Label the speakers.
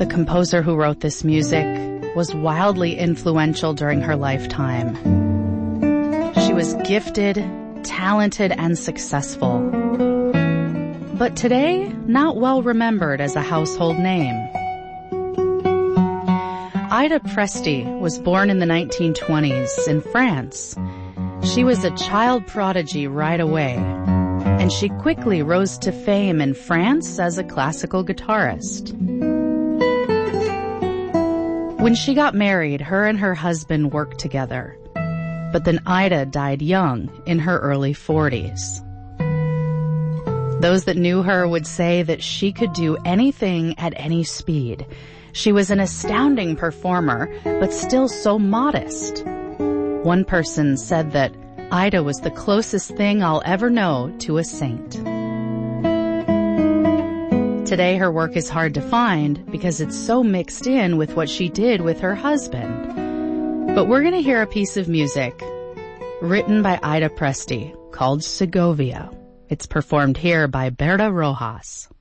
Speaker 1: The composer who wrote this music was wildly influential during her lifetime. She was gifted, talented, and successful, but today not well remembered as a household name. Ida Presti was born in the 1920s in France. She was a child prodigy right away, and she quickly rose to fame in France as a classical guitarist. When she got married, her and her husband worked together. But then Ida died young, in her early 40s. Those that knew her would say that she could do anything at any speed. She was an astounding performer, but still so modest. One person said that Ida was the closest thing I'll ever know to a saint. Today, her work is hard to find because it's so mixed in with what she did with her husband. But we're going to hear a piece of music written by Ida Presti called Segovia. It's performed here by Berta Rojas.